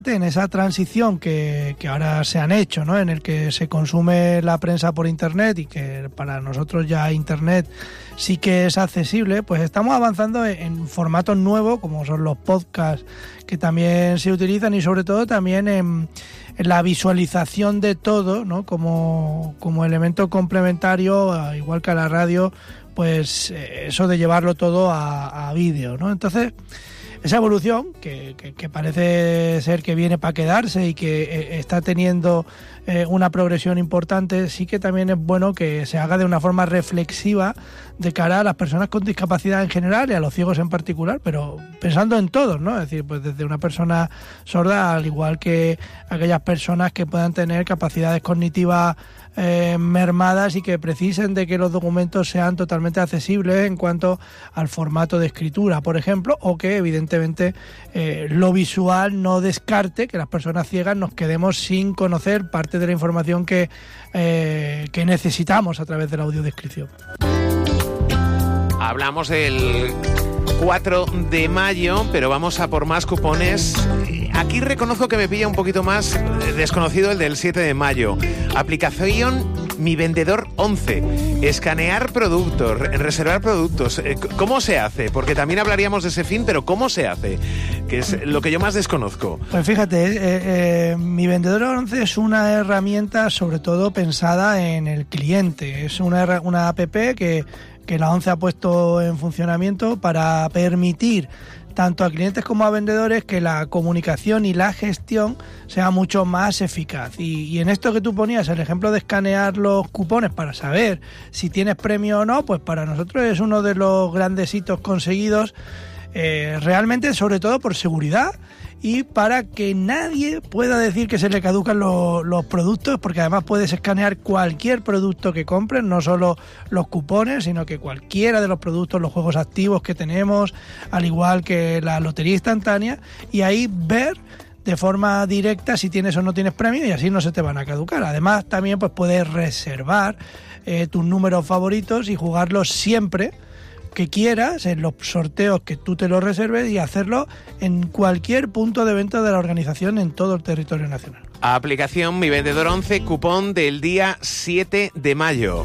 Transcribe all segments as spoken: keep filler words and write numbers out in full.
en esa transición que, que ahora se han hecho, ¿no? En el que se consume la prensa por internet y que para nosotros ya internet sí que es accesible, pues estamos avanzando en, en formatos nuevos como son los podcasts, que también se utilizan, y sobre todo también en, en la visualización de todo, ¿no? Como, como elemento complementario, igual que a la radio, pues eso de llevarlo todo a, a vídeo, ¿no? Entonces, esa evolución, que, que, que parece ser que viene para quedarse y que eh, está teniendo eh, una progresión importante, sí que también es bueno que se haga de una forma reflexiva de cara a las personas con discapacidad en general y a los ciegos en particular, pero pensando en todos, ¿no? Es decir, pues desde una persona sorda, al igual que aquellas personas que puedan tener capacidades cognitivas Eh, mermadas y que precisen de que los documentos sean totalmente accesibles en cuanto al formato de escritura, por ejemplo, o que evidentemente eh, lo visual no descarte que las personas ciegas nos quedemos sin conocer parte de la información que, eh, que necesitamos a través de la audiodescripción. Hablamos del cuatro de mayo, pero vamos a por más cupones. Aquí reconozco que me pilla un poquito más desconocido el del siete de mayo. Aplicación Mi Vendedor once. Escanear productos, reservar productos. ¿Cómo se hace? Porque también hablaríamos de ese fin, pero ¿cómo se hace? Que es lo que yo más desconozco. Pues fíjate, eh, eh, Mi Vendedor once es una herramienta sobre todo pensada en el cliente. Es una, una app que, que la ONCE ha puesto en funcionamiento para permitir tanto a clientes como a vendedores que la comunicación y la gestión sea mucho más eficaz. Y, y en esto que tú ponías, el ejemplo de escanear los cupones para saber si tienes premio o no, pues para nosotros es uno de los grandes hitos conseguidos, eh, realmente sobre todo por seguridad y para que nadie pueda decir que se le caducan los, los productos, porque además puedes escanear cualquier producto que compres, no solo los cupones, sino que cualquiera de los productos, los juegos activos que tenemos, al igual que la lotería instantánea, y ahí ver de forma directa si tienes o no tienes premio, y así no se te van a caducar. Además también pues puedes reservar eh, tus números favoritos y jugarlos siempre que quieras en los sorteos que tú te los reserves y hacerlo en cualquier punto de venta de la organización en todo el territorio nacional. Aplicación Mi Vendedor once, cupón del día siete de mayo.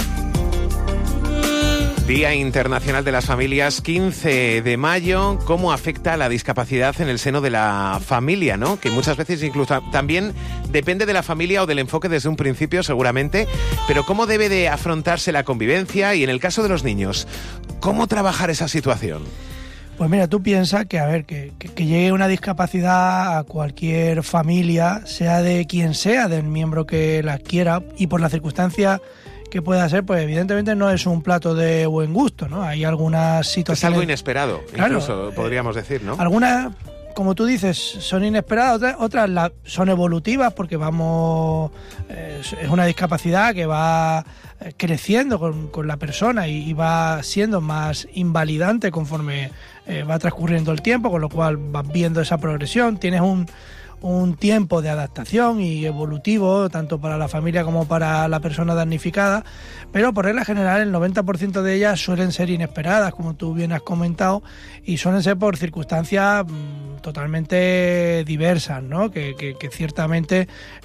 Día Internacional de las Familias, quince de mayo. ¿Cómo afecta la discapacidad en el seno de la familia, ¿no? Que muchas veces incluso también depende de la familia o del enfoque desde un principio, seguramente. Pero ¿cómo debe de afrontarse la convivencia? Y en el caso de los niños, ¿cómo trabajar esa situación? Pues mira, tú piensas que, a ver, que, que, que llegue una discapacidad a cualquier familia, sea de quien sea, del miembro que la quiera, y por la circunstancia que pueda ser, pues evidentemente no es un plato de buen gusto, ¿no? Hay algunas situaciones... Es algo inesperado, claro, incluso podríamos eh, decir, ¿no? Algunas, como tú dices, son inesperadas, otras, otras la, son evolutivas porque vamos... Eh, es una discapacidad que va creciendo con, con la persona y, y va siendo más invalidante conforme eh, va transcurriendo el tiempo, con lo cual vas viendo esa progresión. Tienes un... un tiempo de adaptación y evolutivo tanto para la familia como para la persona damnificada, pero por regla general el noventa por ciento de ellas suelen ser inesperadas, como tú bien has comentado, y suelen ser por circunstancias mmm, totalmente diversas, ¿no? que, que, que ciertamente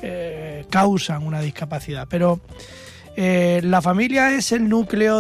eh, causan una discapacidad, pero Eh, la familia es el núcleo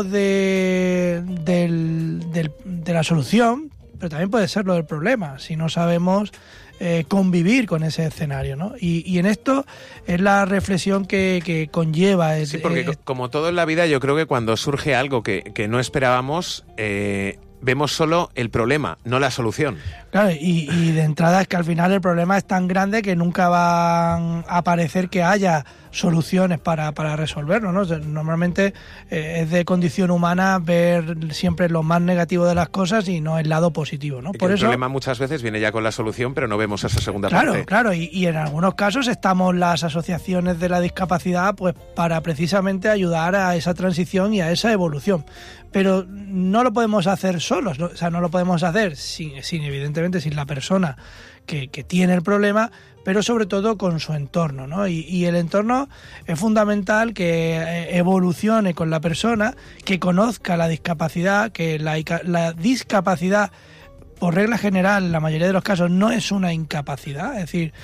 de, del, del, de la solución, pero también puede ser lo del problema, si no sabemos eh, convivir con ese escenario, ¿no? Y, y en esto es la reflexión que, que conlleva. Es, sí, porque eh, como todo en la vida, yo creo que cuando surge algo que, que no esperábamos, eh, vemos solo el problema, no la solución. Claro, y, y de entrada es que al final el problema es tan grande que nunca van a parecer que haya soluciones para, para resolverlo, ¿no? Normalmente eh, es de condición humana ver siempre lo más negativo de las cosas y no el lado positivo, ¿no? Y Por el eso, problema muchas veces viene ya con la solución, pero no vemos esa segunda claro, parte. Claro, claro, y, y en algunos casos estamos las asociaciones de la discapacidad pues para precisamente ayudar a esa transición y a esa evolución. Pero no lo podemos hacer solos, ¿no? O sea, no lo podemos hacer sin, sin evidentemente sin la persona que, que tiene el problema, pero sobre todo con su entorno, ¿no? Y, y el entorno es fundamental que evolucione con la persona, que conozca la discapacidad, que la, la discapacidad por regla general, la mayoría de los casos no es una incapacidad, es decir,